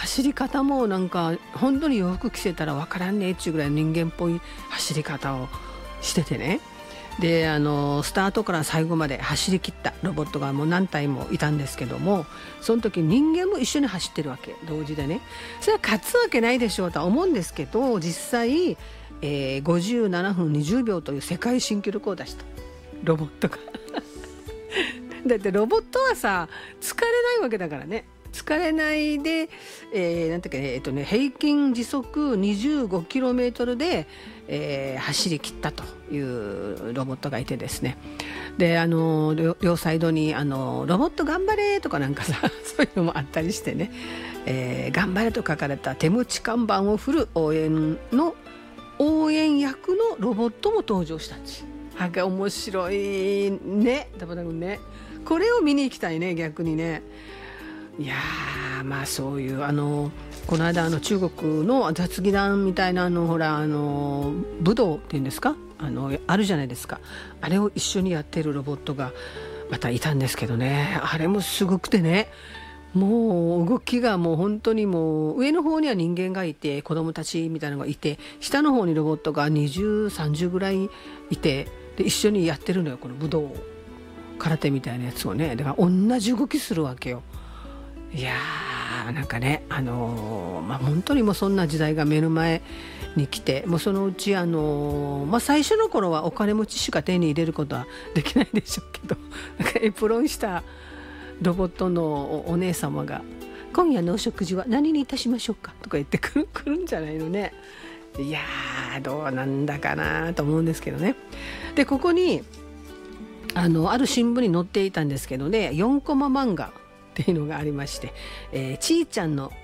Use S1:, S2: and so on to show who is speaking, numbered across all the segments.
S1: 走り方もなんか本当に洋服着せたらわからんねえっちゅうぐらい人間っぽい走り方をしててね。でスタートから最後まで走り切ったロボットがもう何体もいたんですけども、その時人間も一緒に走ってるわけ、同時でね。それは勝つわけないでしょうとは思うんですけど、実際、57分20秒という世界新記録を出したロボットがだってロボットはさ疲れないわけだからね。疲れないで、なんていうかね、平均時速 25km で、走り切ったというロボットがいてですね。で両サイドにロボット頑張れとかなんかさそういうのもあったりしてね、頑張れと書かれた手持ち看板を振る応援役のロボットも登場したんです。面白いね、田畑君ね。これを見に行きたいね、逆にね。いやまあそういうこの間中国の雑技団みたいなほら武道っていうんですか、あるじゃないですか。あれを一緒にやってるロボットがまたいたんですけどね、あれもすごくてね、もう動きがもう本当にもう上の方には人間がいて子供たちみたいなのがいて、下の方にロボットが20、30ぐらいいて、で一緒にやってるのよ、この武道空手みたいなやつをね。だから同じ動きするわけよ。いやーなんかね本当にもうそんな時代が目の前に来て、もうそのうち最初の頃はお金持ちしか手に入れることはできないでしょうけど、なんかエプロンしたロボットのお姉様が今夜のお食事は何にいたしましょうかとか言ってくるんじゃないのね。いやーどうなんだかなと思うんですけどね。でここにある新聞に載っていたんですけどね、4コマ漫画っていうのがありまして、ちーちゃんの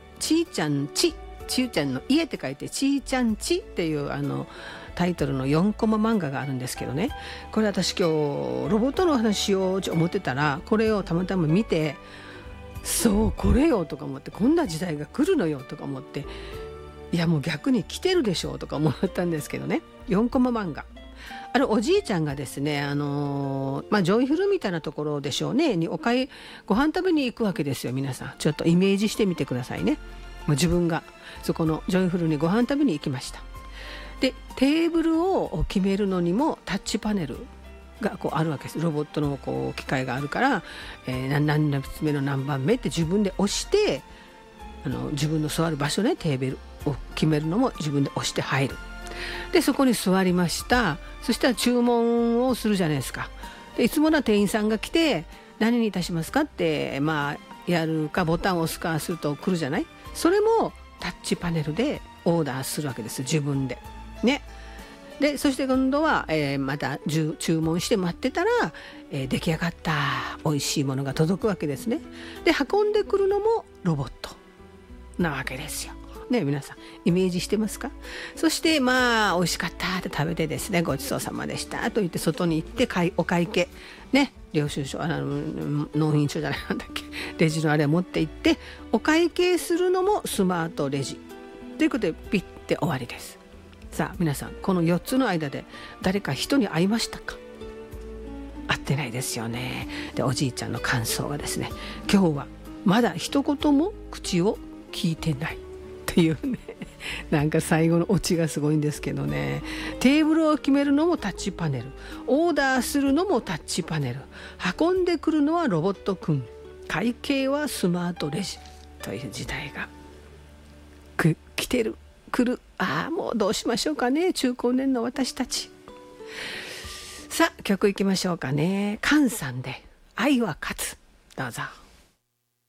S1: 家って書いてちーちゃんちっていうタイトルの4コマ漫画があるんですけどね、これ私今日ロボットの話しようと思ってたら、これをたまたま見て、そうこれよとか思って、こんな時代が来るのよとか思って、いやもう逆に来てるでしょとか思ったんですけどね。4コマ漫画、おじいちゃんがですねジョイフルみたいなところでしょうねにご飯食べに行くわけですよ。皆さんちょっとイメージしてみてくださいね。もう自分がそこのジョイフルにご飯食べに行きました。でテーブルを決めるのにもタッチパネルがあるわけです。ロボットの機械があるから、何列目の何番目って自分で押して、自分の座る場所ね、テーブルを決めるのも自分で押して入る。でそこに座りました。そしたら注文をするじゃないですか。でいつもの店員さんが来て何にいたしますかってやるかボタンを押すかすると来るじゃない。それもタッチパネルでオーダーするわけです、自分でね。でそして今度は、また注文して待ってたら、出来上がった美味しいものが届くわけですね。で運んでくるのもロボットなわけですよね。皆さんイメージしてますか。そして美味しかったって食べてですね、ごちそうさまでしたと言って外に行ってお会計ね、領収書納品書じゃないなんだっけ、レジのあれを持って行ってお会計するのもスマートレジということでピッて終わりです。さあ皆さんこの4つの間で誰か人に会いましたか。会ってないですよね。でおじいちゃんの感想はですね、今日はまだ一言も口を聞いてないっていうねなんか最後のオチがすごいんですけどね。テーブルを決めるのもタッチパネル、オーダーするのもタッチパネル、運んでくるのはロボットくん、会計はスマートレジという時代が来る。もうどうしましょうかね、中高年の私たち。さあ曲いきましょうかね。菅さんで愛は勝つ、どうぞ。